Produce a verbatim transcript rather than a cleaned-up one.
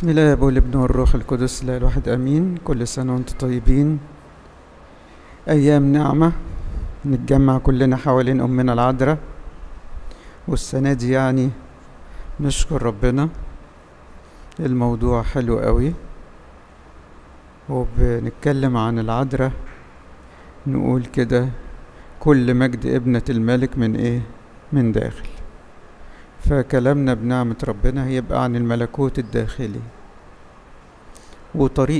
بسم الله والابن والروح القدس لا الواحد امين. كل سنه وانتم طيبين. ايام نعمه نتجمع كلنا حوالين امنا العذراء، والسنه دي يعني نشكر ربنا. الموضوع حلو قوي، وبنتكلم عن العذراء. نقول كده: كل مجد ابنة الملك من ايه؟ من داخل. فكلامنا بنعمة ربنا هيبقى عن الملكوت الداخلي وطريقة